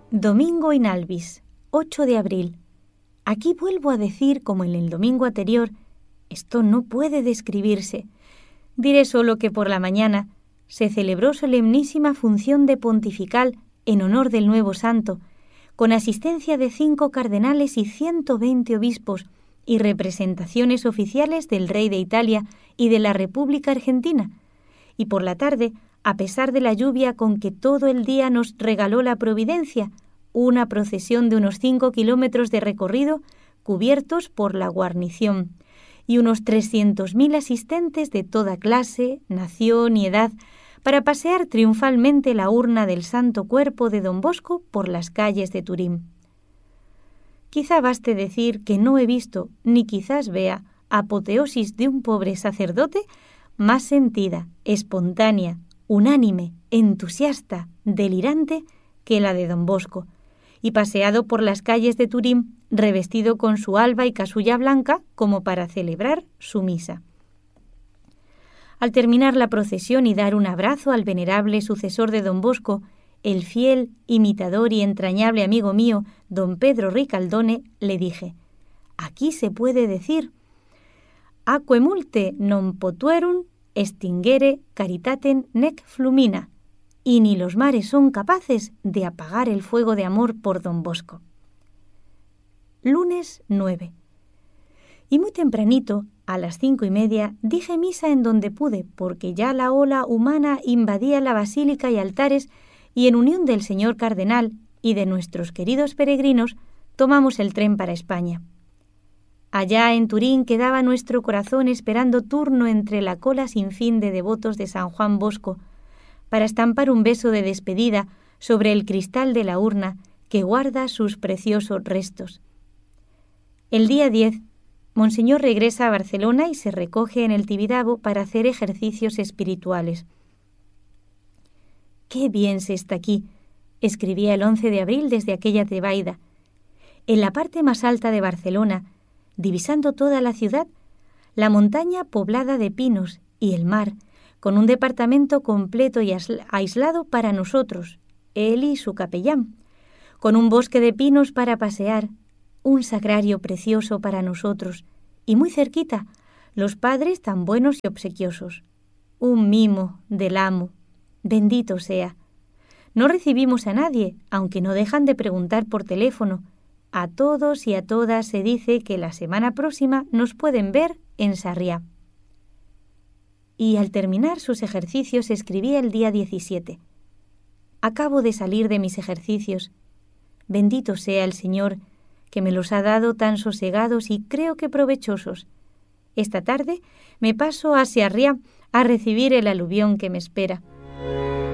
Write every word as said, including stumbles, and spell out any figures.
Domingo in Albis, ocho de abril. Aquí vuelvo a decir, como en el domingo anterior, esto no puede describirse. Diré solo que por la mañana se celebró solemnísima función de pontifical en honor del nuevo santo, con asistencia de cinco cardenales y ciento veinte obispos y representaciones oficiales del rey de Italia y de la República Argentina. Y por la tarde, a pesar de la lluvia con que todo el día nos regaló la providencia, una procesión de unos cinco kilómetros de recorrido cubiertos por la guarnición y unos trescientos mil asistentes de toda clase, nación y edad para pasear triunfalmente la urna del Santo Cuerpo de Don Bosco por las calles de Turín. Quizá baste decir que no he visto, ni quizás vea, apoteosis de un pobre sacerdote más sentida, espontánea, unánime, entusiasta, delirante que la de Don Bosco, y paseado por las calles de Turín, revestido con su alba y casulla blanca como para celebrar su misa. Al terminar la procesión y dar un abrazo al venerable sucesor de Don Bosco, el fiel, imitador y entrañable amigo mío, don Pedro Ricaldone, le dije: «Aquí se puede decir: Aquae multe non potuerum extinguere caritatem nec flumina», y ni los mares son capaces de apagar el fuego de amor por Don Bosco. Lunes nueve. Y muy tempranito, a las cinco y media, dije misa en donde pude, porque ya la ola humana invadía la basílica y altares, y en unión del señor cardenal y de nuestros queridos peregrinos, tomamos el tren para España. Allá en Turín quedaba nuestro corazón esperando turno entre la cola sin fin de devotos de San Juan Bosco, para estampar un beso de despedida sobre el cristal de la urna que guarda sus preciosos restos. El día diez, Monseñor regresa a Barcelona y se recoge en el Tibidabo para hacer ejercicios espirituales. «Qué bien se está aquí», escribía el once de abril desde aquella Tebaida. En la parte más alta de Barcelona, divisando toda la ciudad, la montaña poblada de pinos y el mar, con un departamento completo y aislado para nosotros, él y su capellán, con un bosque de pinos para pasear, un sagrario precioso para nosotros, y muy cerquita, los padres tan buenos y obsequiosos. Un mimo del amo, bendito sea. No recibimos a nadie, aunque no dejan de preguntar por teléfono. A todos y a todas se dice que la semana próxima nos pueden ver en Sarriá. Y al terminar sus ejercicios escribía el día diecisiete. Acabo de salir de mis ejercicios. Bendito sea el Señor, que me los ha dado tan sosegados y creo que provechosos. Esta tarde me paso a Sarriá a recibir el aluvión que me espera.